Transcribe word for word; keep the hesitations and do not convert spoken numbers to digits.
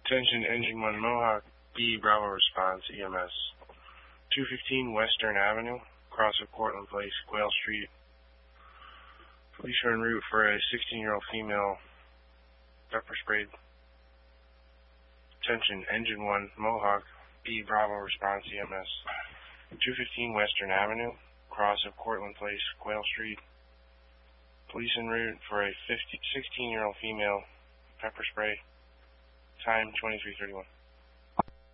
Attention, Engine one Mohawk, B, Bravo response, E M S. two fifteen Western Avenue, cross of Cortland Place, Quail Street. Police are en route for a sixteen-year-old female, pepper sprayed. Attention, Engine one Mohawk, B, Bravo response, E M S. two fifteen Western Avenue, cross of Cortland Place, Quail Street. Police en route for a sixteen-year-old female, pepper spray. Time twenty-three thirty-one.